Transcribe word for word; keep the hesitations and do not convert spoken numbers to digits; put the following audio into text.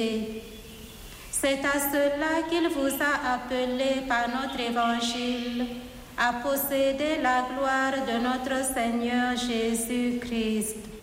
sainteté. C'est à cela qu'il vous a appelé par notre évangile à posséder la gloire de notre Seigneur Jésus-Christ.